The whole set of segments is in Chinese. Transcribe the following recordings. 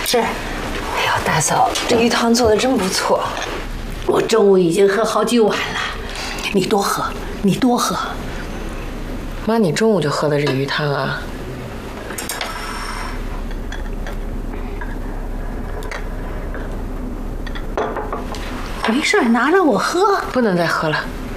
是。 哎呦，大嫂，这鱼汤做的真不错。 我中午已经喝好几碗了，你多喝，你多喝。 妈，你中午就喝的这鱼汤啊？ 没事，拿着我喝。 不能再喝了。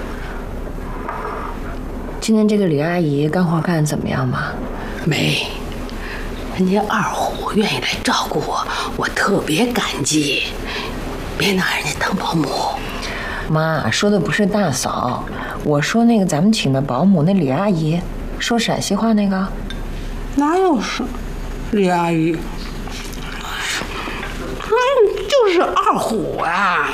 今天这个李阿姨干活干得怎么样嘛？ 没，人家二虎愿意来照顾我，我特别感激。别拿人家当保姆。 妈说的不是大嫂，我说那个咱们请的保姆那李阿姨，说陕西话那个。 哪有是李阿姨？就是二虎啊。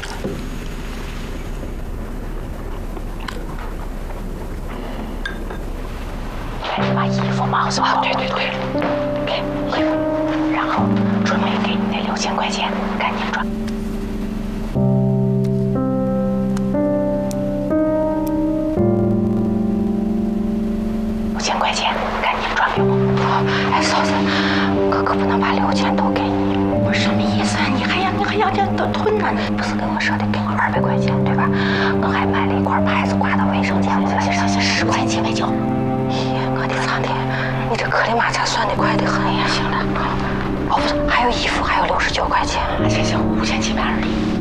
把衣服嘛，是吧？对，给衣服，然后准备给你那6000块钱，赶紧转。6000块钱，赶紧转给我。哎，嫂子，哥可不能把6000都给你。我什么意思啊？你还要这都吞呢？不是跟我说的给我200块钱对吧？我还买了一块牌子挂到卫生间，上去10块钱没交。我的苍天，你这克里马茶算的快得很呀！行了，哦不是，还有衣服，还有69块钱。行，5720。